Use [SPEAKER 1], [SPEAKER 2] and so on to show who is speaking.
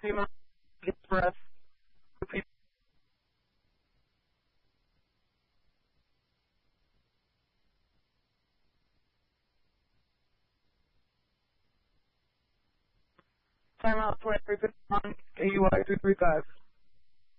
[SPEAKER 1] Time out for us. Time out for everybody on AUI 235.